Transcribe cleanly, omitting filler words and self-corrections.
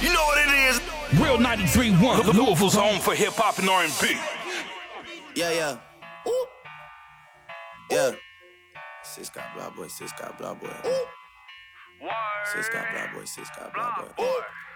You know what it is. Real 93.1, Louisville's home for hip hop and R&B. Yeah. Ooh. Yeah. Sis got blah boy, sis got blah boy. Sis got blah boy, sis got blah boy.